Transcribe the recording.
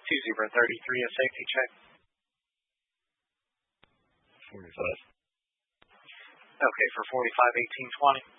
2033, a safety check. 45. Okay, for 45, 1820.